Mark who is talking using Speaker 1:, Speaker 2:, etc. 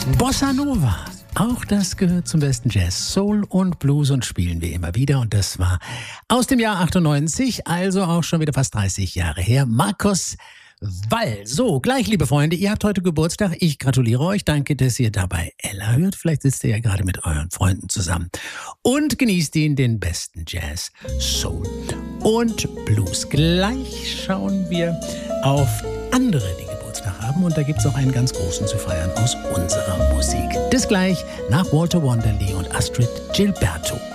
Speaker 1: Bossa Nova. Auch das gehört zum besten Jazz, Soul und Blues und spielen wir immer wieder. Und das war aus dem Jahr 98, also auch schon wieder fast 30 Jahre her. Markus Wall. So, gleich, liebe Freunde, ihr habt heute Geburtstag. Ich gratuliere euch. Danke, dass ihr dabei Ella hört. Vielleicht sitzt ihr ja gerade mit euren Freunden zusammen und genießt den besten Jazz, Soul und Blues. Gleich schauen wir auf andere, die Geburtstag haben. Und da gibt es auch einen ganz großen zu feiern aus unserer Musik. Das gleich nach Walter Wanderley und Astrid Gilberto.